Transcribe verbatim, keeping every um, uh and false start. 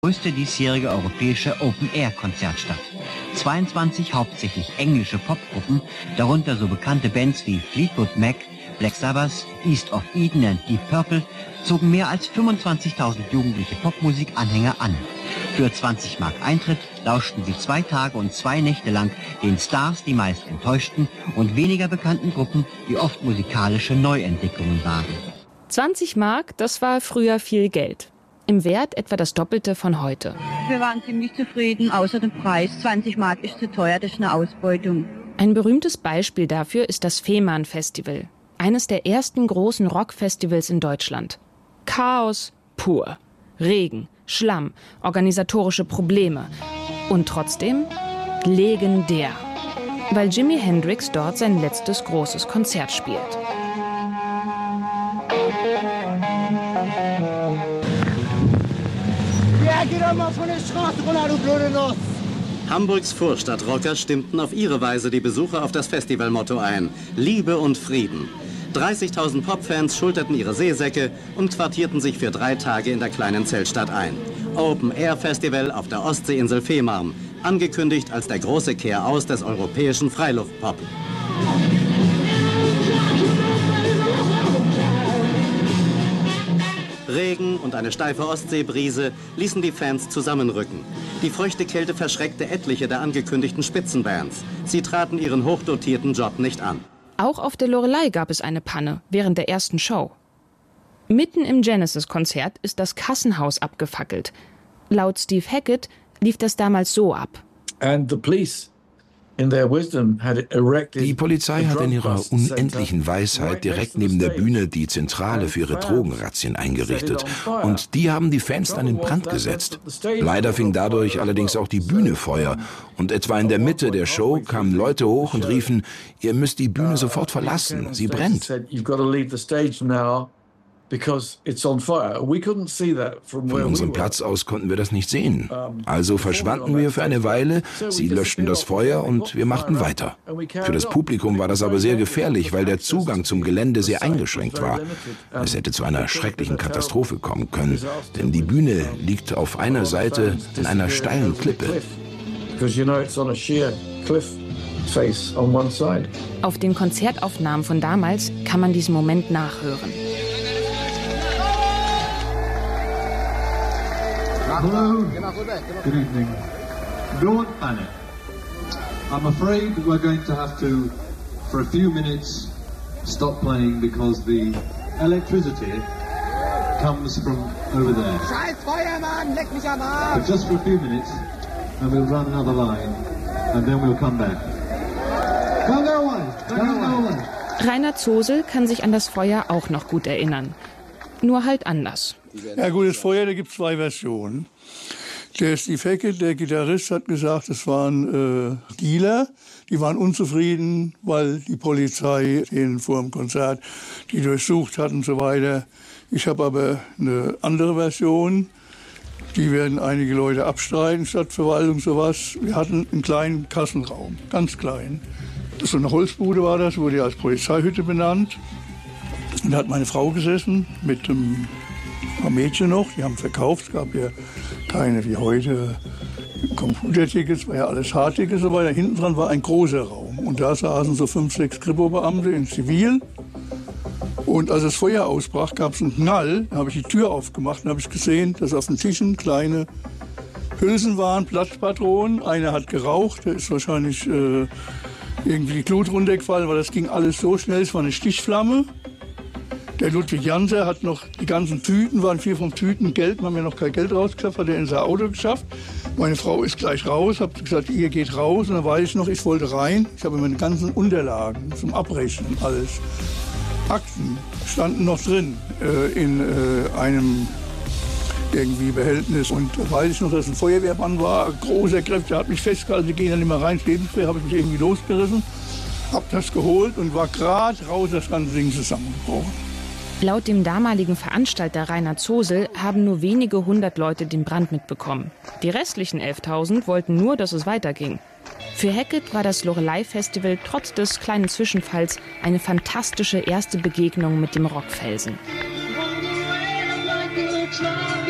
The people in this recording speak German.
Größte diesjährige europäische Open-Air-Konzert statt. zweiundzwanzig hauptsächlich englische Popgruppen, darunter so bekannte Bands wie Fleetwood Mac, Black Sabbath, East of Eden und Deep Purple, zogen mehr als fünfundzwanzigtausend jugendliche Popmusik-Anhänger an. Für zwanzig Mark Eintritt lauschten sie zwei Tage und zwei Nächte lang den Stars, die meist enttäuschten, und weniger bekannten Gruppen, die oft musikalische Neuentdeckungen waren. zwanzig Mark, das war früher viel Geld. Im Wert etwa das Doppelte von heute. Wir waren ziemlich zufrieden, außer dem Preis. zwanzig Mark ist zu teuer, das ist eine Ausbeutung. Ein berühmtes Beispiel dafür ist das Fehmarn-Festival. Eines der ersten großen Rockfestivals in Deutschland. Chaos pur. Regen, Schlamm, organisatorische Probleme. Und trotzdem legendär. Weil Jimi Hendrix dort sein letztes großes Konzert spielt. Ja, geh doch mal von der Straße runter, du blöde Nuss! Hamburgs Vorstadtrocker stimmten auf ihre Weise die Besucher auf das Festivalmotto ein: Liebe und Frieden. dreißigtausend Popfans schulterten ihre Seesäcke und quartierten sich für drei Tage in der kleinen Zeltstadt ein. Open Air Festival auf der Ostseeinsel Fehmarn, angekündigt als der große Kehraus des europäischen Freiluftpop. Regen und eine steife Ostseebrise ließen die Fans zusammenrücken. Die feuchte Kälte verschreckte etliche der angekündigten Spitzenbands. Sie traten ihren hochdotierten Job nicht an. Auch auf der Loreley gab es eine Panne während der ersten Show. Mitten im Genesis-Konzert ist das Kassenhaus abgefackelt. Laut Steve Hackett lief das damals so ab. And the police, Die Polizei hat in ihrer unendlichen Weisheit direkt neben der Bühne die Zentrale für ihre Drogenrazzien eingerichtet. Und die haben die Fans dann in Brand gesetzt. Leider fing dadurch allerdings auch die Bühne Feuer. Und etwa in der Mitte der Show kamen Leute hoch und riefen, ihr müsst die Bühne sofort verlassen, sie brennt. Von unserem Platz aus konnten wir das nicht sehen. Also verschwanden wir für eine Weile, sie löschten das Feuer und wir machten weiter. Für das Publikum war das aber sehr gefährlich, weil der Zugang zum Gelände sehr eingeschränkt war. Es hätte zu einer schrecklichen Katastrophe kommen können, denn die Bühne liegt auf einer Seite in einer steilen Klippe. Auf den Konzertaufnahmen von damals kann man diesen Moment nachhören. Hello, good evening. Don't panic. I'm afraid we're going to have to, for a few minutes, stop playing because the electricity comes from over there. Scheiß Feuermann, leck mich am Arsch! But just for a few minutes, and we'll run another line, and then we'll come back. Don't go away! Don't go away! Rainer Zosel kann sich an das Feuer auch noch gut erinnern. Nur halt anders. Ja, gutes Feuer, da gibt es zwei Versionen. Der Steve Hackett, der Gitarrist, hat gesagt, es waren äh, Dealer, die waren unzufrieden, weil die Polizei denen vor dem Konzert die durchsucht hat und so weiter. Ich habe aber eine andere Version. Die werden einige Leute abstreiten, Stadtverwaltung, sowas. Wir hatten einen kleinen Kassenraum, ganz klein. So eine Holzbude war das, wurde ja als Polizeihütte benannt. Und da hat meine Frau gesessen mit einem paar Mädchen noch, die haben verkauft. Es gab ja keine wie heute Computertickets, war ja alles Hardtickets, aber da hinten dran war ein großer Raum. Und da saßen so fünf, sechs Kripo-Beamte in Zivil. Und als das Feuer ausbrach, gab es einen Knall. Da habe ich die Tür aufgemacht und habe ich gesehen, dass auf den Tischen kleine Hülsen waren, Platzpatronen. Einer hat geraucht, der ist wahrscheinlich äh, irgendwie die Glut runtergefallen, weil das ging alles so schnell, es war eine Stichflamme. Der Ludwig Janser hat noch die ganzen Tüten, waren vier vom Tüten Geld, wir haben ja noch kein Geld rausgeschafft, hat er in sein Auto geschafft. Meine Frau ist gleich raus, habe gesagt, ihr geht raus. Und dann weiß ich noch, ich wollte rein. Ich habe meine ganzen Unterlagen zum Abrechnen, alles. Akten standen noch drin äh, in äh, einem irgendwie Behältnis. Und da weiß ich noch, dass ein Feuerwehrmann war, großer Kräfte, der hat mich festgehalten, die gehen dann immer rein, Lebenswehr, habe ich mich irgendwie losgerissen, habe das geholt und war gerade raus, das ganze Ding zusammengebrochen. Laut dem damaligen Veranstalter Rainer Zosel haben nur wenige hundert Leute den Brand mitbekommen. Die restlichen elftausend wollten nur, dass es weiterging. Für Hackett war das Loreley-Festival trotz des kleinen Zwischenfalls eine fantastische erste Begegnung mit dem Rockfelsen.